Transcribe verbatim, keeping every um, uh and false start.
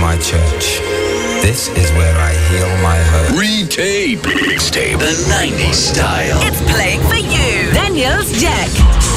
my church. This is where I heal my hurt. Retape. Stay the nineties style. It's playing for you. Daniel's Jack.